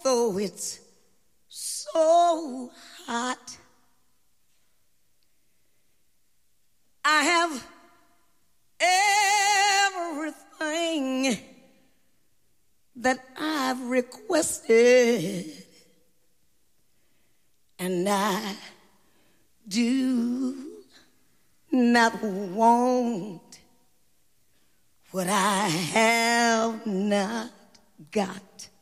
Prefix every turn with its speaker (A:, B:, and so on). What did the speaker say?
A: although it's so hot, I have everything that I've requested, and I do not want what I have not got.